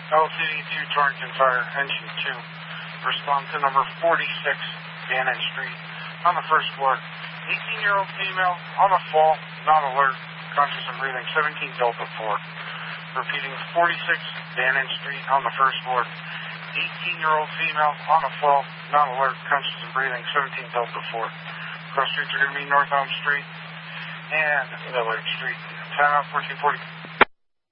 LCD-2 Torrington Fire, Engine 2. Respond to number 46, Bannon Street, on the first floor. 18-year-old female, on the fall, not alert, conscious and breathing, 17 Delta 4. Repeating, 46, Bannon Street, on the first floor. 18-year-old female, on the fall, not alert, conscious and breathing, 17 Delta 4. Cross streets are going to be North Elm Street and Millard Street. Time out 1440.